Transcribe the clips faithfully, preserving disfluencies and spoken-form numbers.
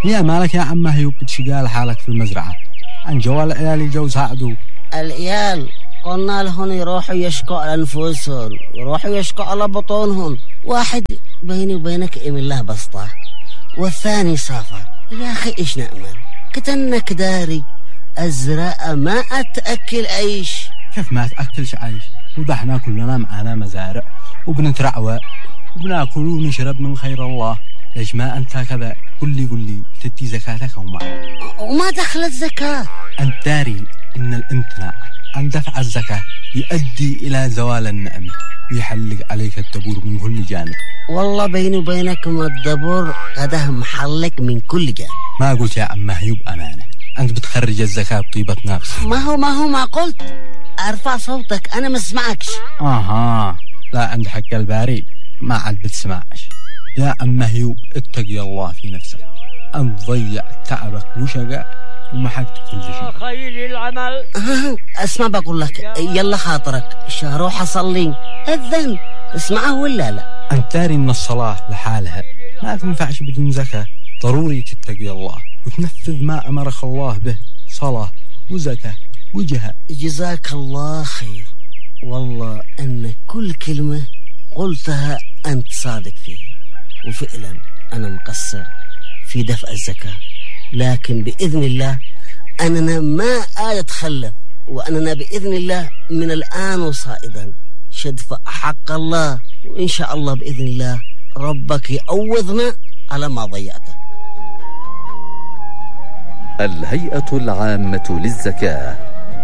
يا مالك يا عم هيوب بتشقال حالك في المزرعة؟ عن جوال العيال يجوا ساعدوا. العيال قلنا لهم يروحوا يشكوا على أنفسهم، يروحوا يشكوا على بطونهم. واحد بيني وبينك إم الله بسطة، والثاني سافر. يا أخي إيش نأمل؟ كتنك داري الزراعة ما أتأكل عيش. كيف ما أتأكلش عيش؟ وضحنا كلنا معانا مزارع وبنترعوى وبناكل ونشرب من خير الله. ليش ما أنت كذا؟ قل لي قل لي تدي زكاتك وما وما دخل الزكاة؟ أنت داري إن الامتناع عن دفع الزكاة يؤدي إلى زوال النعمة ويحلق عليك الدبور من كل جانب. والله بيني وبينكم الدبور قده محلك من كل جانب. ما قلت يا عم هيوب أمانة، أنت بتخرج الزكاة بطيبة نفس. ما هو ما هو ما قلت أرفع صوتك أنا ما اسمعكش. آها لا، عند حق الباري ما عاد بتسمعش. يا عم هيوب اتقي الله في نفسك، أنت ضيع تعبك وشقاء ومحقت كل شيء. خير العمل. اسمع بقول لك، يلا خاطرك روح أصلي أذن، اسمعه ولا لا؟ أنت داري إن الصلاة لحالها ما تنفعش بدون زكاة. ضروري تتقي الله وتنفذ ما أمرك الله به، صلاة وزكاة وجهاد. جزاك الله خير، والله أن كل كلمة قلتها أنت صادق فيها، وفعلا أنا مقصر في دفع الزكاة، لكن بإذن الله أننا ما أتخلف، وأننا بإذن الله من الآن وصائدا شدفع حق الله، وإن شاء الله بإذن الله ربك يعوضنا على ما ضيعته. الهيئة العامة للزكاة.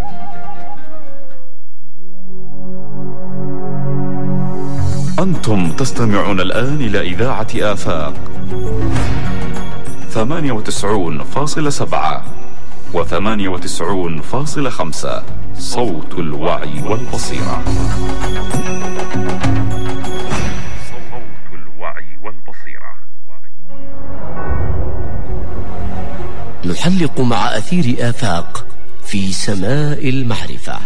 أنتم تستمعون الآن إلى إذاعة آفاق ثمانية وتسعون فاصلة سبعة وثمانية وتسعون فاصلة خمسة، صوت الوعي والبصيرة. صوت الوعي والبصيرة. نحلق مع أثير آفاق في سماء المعرفة،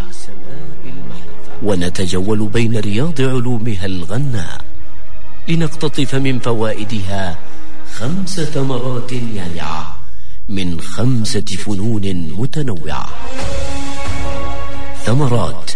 ونتجول بين رياض علومها الغناء لنقتطف من فوائدها خمس ثمرات يانعة من خمسة فنون متنوعة. ثمرات